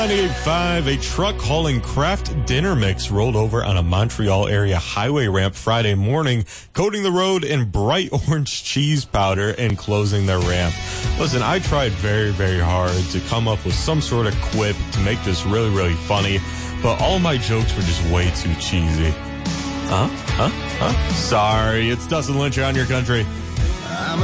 98.5, a truck hauling Kraft dinner mix rolled over on a Montreal area highway ramp Friday morning, coating the road in bright orange cheese powder and closing their ramp. Listen, I tried very, very hard to come up with some sort of quip to make this really, really funny, but all my jokes were just way too cheesy. Sorry, it's Dustin Lynch on your country.